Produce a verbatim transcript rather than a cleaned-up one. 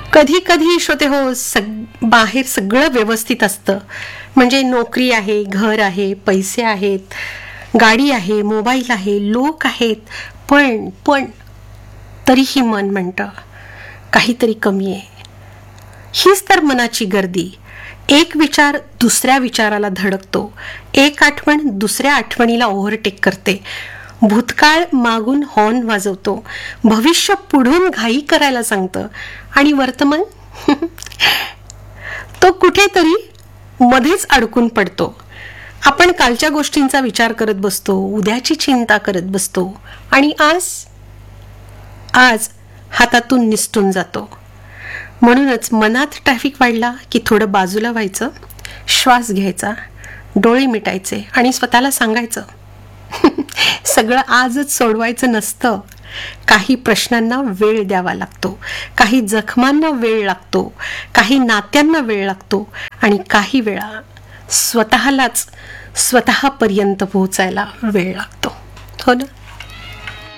कधी कधी श्रोते हो, सग बाहेर सगळं व्यवस्थित असतं, म्हणजे नोकरी आहे, घर आहे, पैसे आहेत, गाडी आहे, मोबाईल आहे, लोक आहेत, पण पण तरीही मन म्हणतं काहीतरी कमी आहे. हीच तर मनाची गर्दी. एक विचार दुसऱ्या विचाराला धडकतो, एक आठवण दुसऱ्या आठवणीला ओव्हरटेक करते, भूतकाळ मागून हॉर्न वाजवतो, भविष्य पुढून घाई करायला सांगतं, आणि वर्तमान तो कुठेतरी मध्येच अडकून पडतो. आपण कालच्या गोष्टींचा विचार करत बसतो, उद्याची चिंता करत बसतो, आणि आज आज हातातून निसटून जातो. म्हणूनच मनात ट्रॅफिक वाढला की थोडं बाजूला व्हायचं, श्वास घ्यायचा, डोळे मिटायचे आणि स्वतःला सांगायचं सगळं आजच सोडवायचं नसतं. काही प्रश्नांना वेळ द्यावा लागतो, काही जखमांना वेळ लागतो, काही नात्यांना वेळ लागतो, आणि काही वेळा स्वतःलाच स्वतःपर्यंत पोहोचायला वेळ लागतो. हो ना?